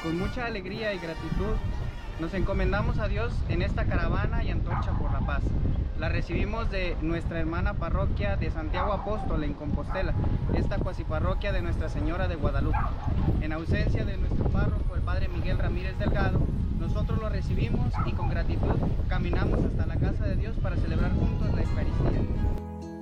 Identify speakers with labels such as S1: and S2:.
S1: con mucha alegría y gratitud nos encomendamos a Dios en esta caravana y antorcha por la paz. La recibimos de nuestra hermana parroquia de Santiago Apóstol en Compostela, esta cuasiparroquia de Nuestra Señora de Guadalupe. En ausencia de nuestro párroco, el padre Miguel Ramírez Delgado, nosotros lo recibimos y con gratitud caminamos hasta la casa de Dios para celebrar juntos la Eucaristía.